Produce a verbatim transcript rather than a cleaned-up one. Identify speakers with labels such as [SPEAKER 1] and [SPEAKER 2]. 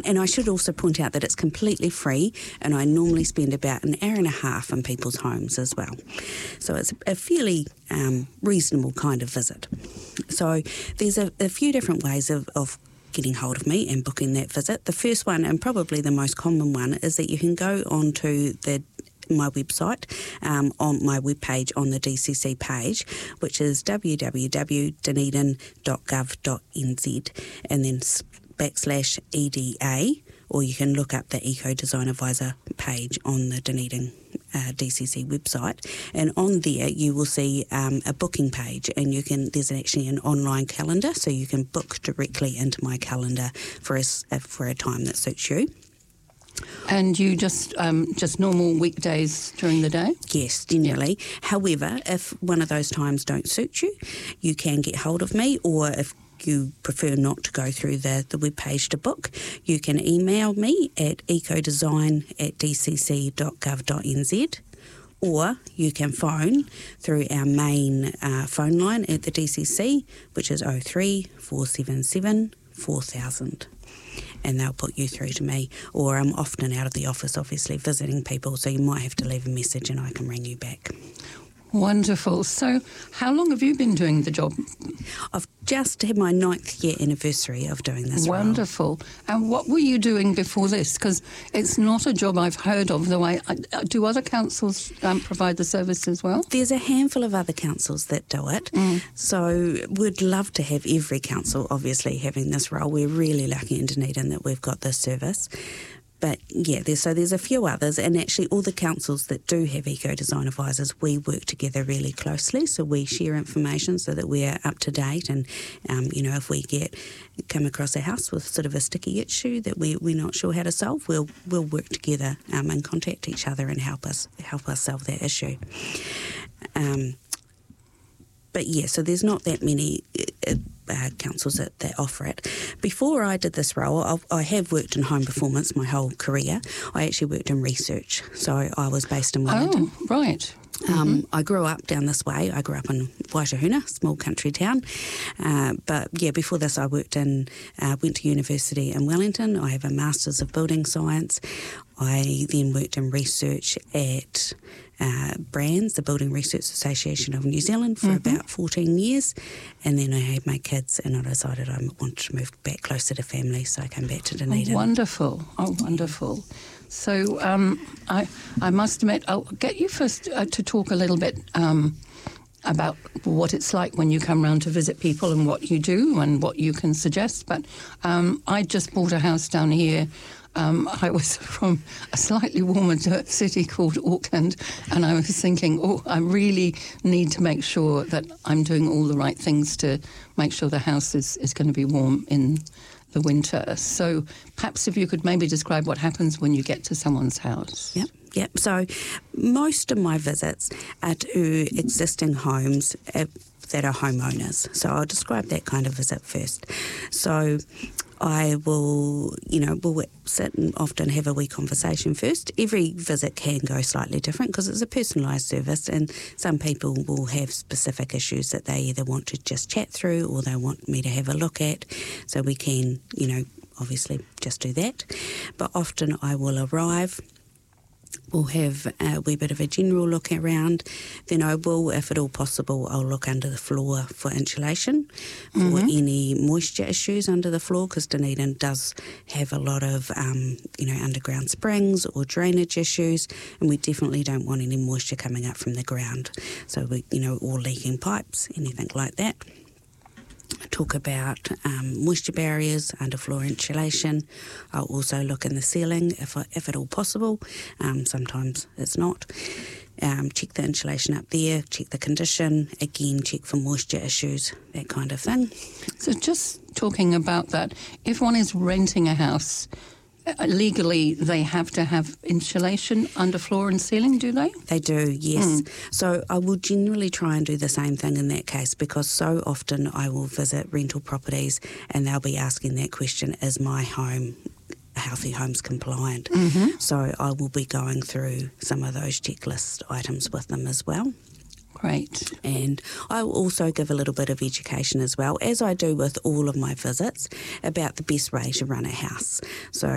[SPEAKER 1] and I should also point out that it's completely free, and I normally spend about an hour and a half in people's homes as well. So it's a fairly um, reasonable kind of visit. So there's a, a few different ways of, of getting hold of me and booking that visit. The first one, and probably the most common one, is that you can go onto the my website, um, on my webpage on the D C C page, which is w w w dot dunedin dot gov dot n z, and then backslash E D A, or you can look up the Eco Design Advisor page on the Dunedin uh, D C C website, and on there you will see um, a booking page, and you can there's actually an online calendar, so you can book directly into my calendar for a, for a time that suits you.
[SPEAKER 2] And you just um, just normal weekdays during the day?
[SPEAKER 1] Yes, generally. Yeah. However, if one of those times don't suit you, you can get hold of me, or if you prefer not to go through the, the web page to book, you can email me at ecodesign at d c c dot gov dot n z, or you can phone through our main uh, phone line at the D C C, which is oh three, four seven seven, four thousand. And they'll put you through to me. Or I'm often out of the office, obviously, visiting people, so you might have to leave a message and I can ring you back.
[SPEAKER 2] Wonderful. So how long have you been doing the job?
[SPEAKER 1] I've just had my ninth year anniversary of doing this role.
[SPEAKER 2] Wonderful. And what were you doing before this? Because it's not a job I've heard of. The way I, do other councils um, provide the service as well?
[SPEAKER 1] There's a handful of other councils that do it. Mm. So we'd love to have every council, obviously, having this role. We're really lucky in Dunedin that we've got this service. But yeah, there's, so there's a few others, and actually all the councils that do have Eco Design Advisors, we work together really closely, so we share information so that we're up to date, and um, you know, if we get come across a house with sort of a sticky issue that we, we're not sure how to solve, we'll we'll work together um, and contact each other and help us help us solve that issue. Um, But yeah, so there's not that many uh, uh, councils that, that offer it. Before I did this role, I, I have worked in home performance my whole career. I actually worked in research, so I was based in Wellington.
[SPEAKER 2] Oh, right.
[SPEAKER 1] Um,
[SPEAKER 2] mm-hmm.
[SPEAKER 1] I grew up down this way. I grew up in Waitahuna, small country town. Uh, but yeah, before this I worked in, uh, went to university in Wellington. I have a Masters of Building Science. I then worked in research at uh, Brands, the Building Research Association of New Zealand, for mm-hmm. about fourteen years. And then I had my kids and I decided I wanted to move back closer to family, so I came back to Dunedin.
[SPEAKER 2] Oh, wonderful. Oh, wonderful. So um, I, I must admit, I'll get you first uh, to talk a little bit um, about what it's like when you come round to visit people and what you do and what you can suggest. But um, I just bought a house down here. Um, I was from a slightly warmer city called Auckland, and I was thinking, oh, I really need to make sure that I'm doing all the right things to make sure the house is, is going to be warm in the winter. So perhaps if you could maybe describe what happens when you get to someone's house.
[SPEAKER 1] Yep, yep. So most of my visits are to existing homes uh, that are homeowners. So I'll describe that kind of visit first. So I will, you know, we'll sit and often have a wee conversation first. Every visit can go slightly different because it's a personalised service, and some people will have specific issues that they either want to just chat through or they want me to have a look at. So we can, you know, obviously just do that. But often I will arrive. We'll have a wee bit of a general look around. Then I will, if at all possible, I'll look under the floor for insulation, for mm-hmm. any moisture issues under the floor, because Dunedin does have a lot of, um, you know, underground springs or drainage issues, and we definitely don't want any moisture coming up from the ground. So, we, you know, or leaking pipes, anything like that. Talk about um, moisture barriers, underfloor insulation. I'll also look in the ceiling if, I, if at all possible. Um, sometimes it's not. Um, check the insulation up there, check the condition, again check for moisture issues, that kind of thing.
[SPEAKER 2] So just talking about that, if one is renting a house, Uh, legally, they have to have insulation under floor and ceiling, do they?
[SPEAKER 1] They do, yes.
[SPEAKER 2] Mm.
[SPEAKER 1] So I will generally try and do the same thing in that case, because so often I will visit rental properties and they'll be asking that question, is my home Healthy Homes compliant?
[SPEAKER 2] Mm-hmm.
[SPEAKER 1] So I will be going through some of those checklist items with them as well.
[SPEAKER 2] Great.
[SPEAKER 1] And I will also give a little bit of education as well, as I do with all of my visits, about the best way to run a house. So